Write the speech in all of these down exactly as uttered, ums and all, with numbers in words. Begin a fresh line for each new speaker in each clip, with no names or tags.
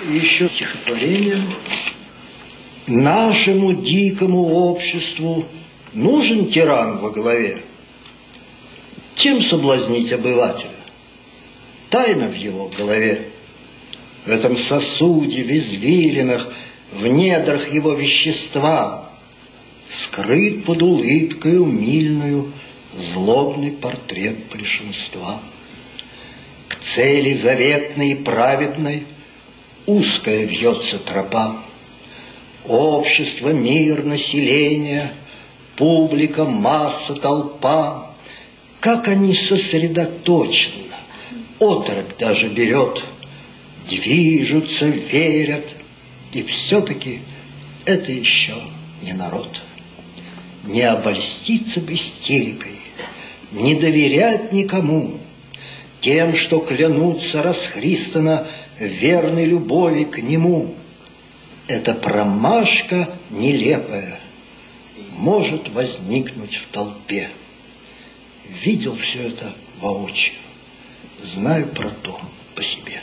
Еще стихотворение. Нашему дикому обществу нужен тиран во главе. Чем соблазнить обывателя? Тайна в его голове. В этом сосуде, в извилинах, в недрах его вещества скрыт под улыбкой умильную злобный портрет большинства. К цели заветной и праведной узкая вьется тропа. Общество, мир, население, публика, масса, толпа. Как они сосредоточенно, отрок даже берет, движутся, верят, и все-таки это еще не народ. Не обольститься бы истерикой, не доверять никому, тем, что клянутся расхристанно верной любови к нему. Эта промашка нелепая может возникнуть в толпе. Видел все это воочию, знаю про то по себе.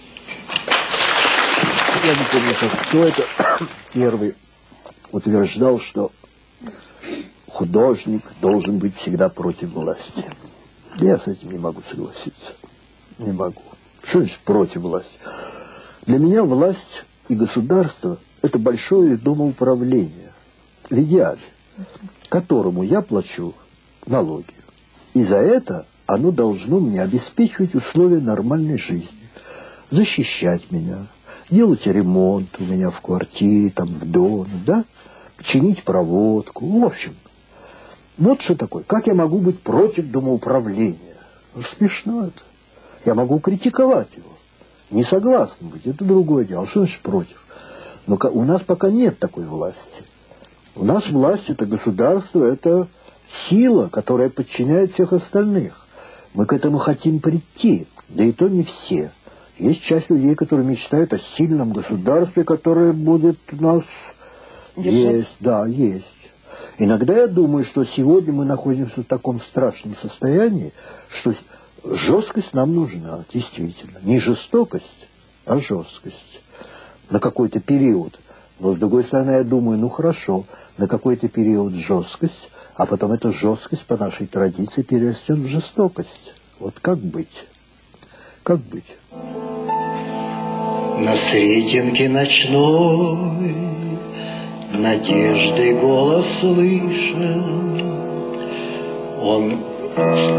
Я не помню сейчас, кто это первый утверждал, что художник должен быть всегда против власти. Я с этим не могу согласиться. Не могу. Что значит против власти? Для меня власть и государство – это большое домоуправление в идеале, которому я плачу налоги. И за это оно должно мне обеспечивать условия нормальной жизни, защищать меня, делать ремонт у меня в квартире, там, в доме, да, чинить проводку, в общем. Вот что такое. Как я могу быть против домоуправления? Ну, смешно это. Я могу критиковать его. Не согласен быть, это другое дело. А что значит против? Но у нас пока нет такой власти. У нас власть – это государство, это сила, которая подчиняет всех остальных. Мы к этому хотим прийти, да и то не все. Есть часть людей, которые мечтают о сильном государстве, которое будет нас... Держать. Есть, да, есть. Иногда я думаю, что сегодня мы находимся в таком страшном состоянии, что жесткость нам нужна, действительно. Не жестокость, а жесткость. На какой-то период. Но, с другой стороны, я думаю, ну хорошо, на какой-то период жесткость, а потом эта жесткость по нашей традиции перерастет в жестокость. Вот как быть? Как быть?
На сретенке ночной надежды голос слышен. Он